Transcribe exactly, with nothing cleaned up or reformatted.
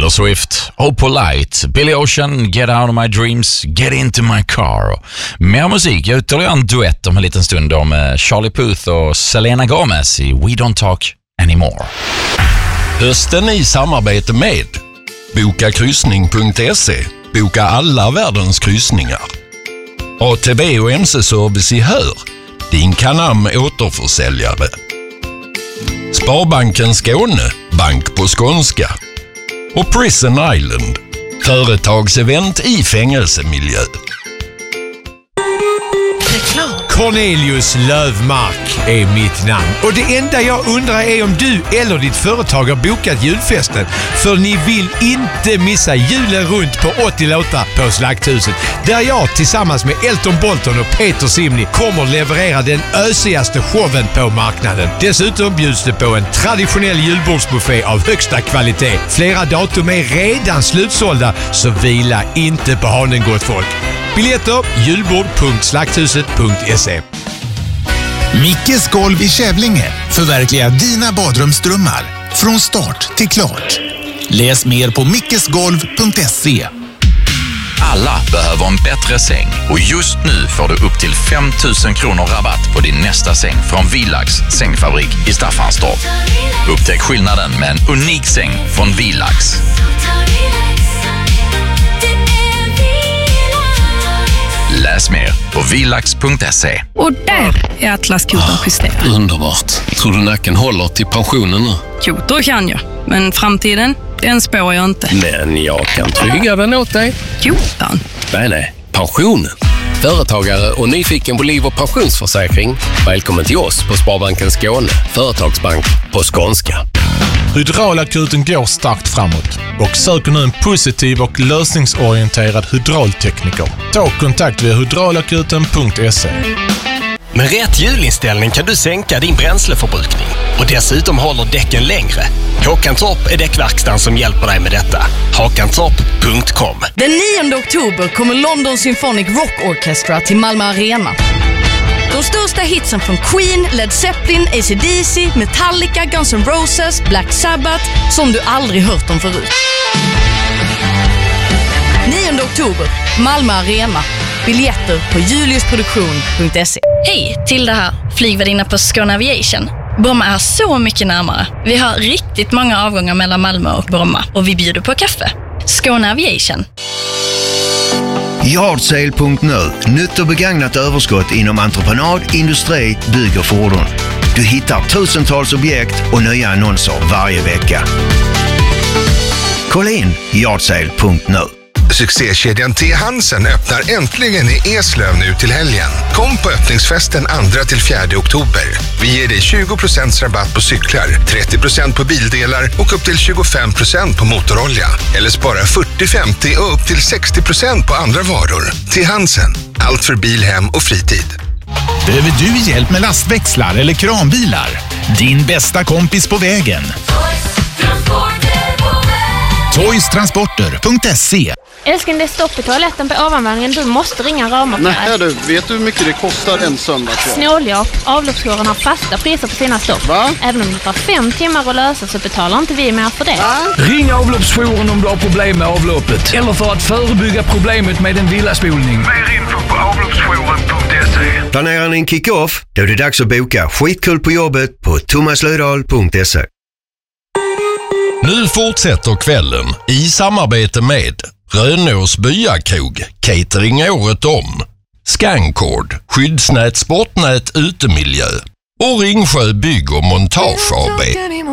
Taylor Swift, Oh Polite, Billy Ocean, Get Out of My Dreams, Get Into My Car. Mer musik, jag ytterligare en duett om en liten stund om Charlie Puth och Selena Gomez i We Don't Talk Anymore. Hösten i samarbete med boka kryssning punkt se. Boka alla världens kryssningar. A T B och M C-service i Hör. Din Canam återförsäljare. Sparbanken Skåne, bank på skånska. Och Prison Island, företagsevent i fängelsemiljö. Cornelius Lövmark är mitt namn. Och det enda jag undrar är om du eller ditt företag har bokat julfesten. För ni vill inte missa julen runt på åttio låtar på Slakthuset. Där jag tillsammans med Elton Bolton och Peter Simni kommer leverera den ösigaste showen på marknaden. Dessutom bjuds det på en traditionell julbordsbuffé av högsta kvalitet. Flera datum är redan slutsålda, så vila inte på hanen, gott folk. Biljetter julbord punkt slakthuset punkt se. Mickes golv i Kävlinge förverkligar dina badrumsdrömmar från start till klart. Läs mer på mickesgolv punkt se. Alla behöver en bättre säng och just nu får du upp till fem tusen kronor rabatt på din nästa säng från Vilax sängfabrik i Staffanstorp. Upptäck skillnaden med en unik säng från Vilax. Läs mer på vilax punkt se. Och där är Atlas-koden justerad. Underbart. Tror du nacken håller till pensionen nu? Kotor kan jag, men framtiden, den spår jag inte. Men jag kan trygga den åt dig. Kotan? Nej, nej. Pensionen. Företagare och nyfiken på liv- och pensionsförsäkring. Välkommen till oss på Sparbanken Skåne. Företagsbank på skånska. Hydraulakuten går starkt framåt och söker nu en positiv och lösningsorienterad hydraultekniker. Ta kontakt via hydraulakuten punkt se. Med rätt hjulinställning kan du sänka din bränsleförbrukning och dessutom håller däcken längre. Håkantorp är däckverkstan som hjälper dig med detta. Hakantorp punkt com. Den nionde oktober kommer London Symphonic Rock Orchestra till Malmö Arena. De största hitsen från Queen, Led Zeppelin, A C D C, Metallica, Guns N' Roses, Black Sabbath, som du aldrig hört om förut. nionde oktober, Malmö Arena. Biljetter på juliusproduktion punkt se. Hej, till det här flygvärdinna på Skåne Aviation. Bromma är så mycket närmare. Vi har riktigt många avgångar mellan Malmö och Bromma och vi bjuder på kaffe. Skåne Aviation. Yardsale punkt nu. Nytt och begagnat överskott inom entreprenad, industri, bygg och fordon. Du hittar tusentals objekt och nya annonser varje vecka. Kolla in yardsale punkt nu. Succékedjan T. Hansen öppnar äntligen i Eslöv nu till helgen. Kom på öppningsfesten andra till fjärde oktober. Vi ger dig tjugo procent rabatt på cyklar, trettio procent på bildelar och upp till tjugofem procent på motorolja. Eller spara fyrtio till femtio och upp till sextio procent på andra varor. T. Hansen. Allt för bil, hem och fritid. Behöver du hjälp med lastväxlar eller kranbilar? Din bästa kompis på vägen. toys transporter punkt se. Älskling, det är stopp i toaletten på ovanvåningen. Du måste ringa Rama. Nej du, vet du hur mycket det kostar en söndagskväll? Snåljåp, avloppsjouren har fasta priser på sina stopp. Va? Även om det tar fem timmar att lösa så betalar inte vi mer för det. Va? Ring avloppsjouren om du har problem med avloppet. Eller för att förebygga problemet med en villaspolning. Mer info på avloppsjouren punkt se. Planerar ni en kick-off? Då är det dags att boka skitkul på jobbet på thomas löfdahl punkt se. Nu fortsätter kvällen i samarbete med Rönås byakrog, catering året om, Scancord, skyddsnät, sportnät, utemiljö och Ringsjö bygg- och montage A B.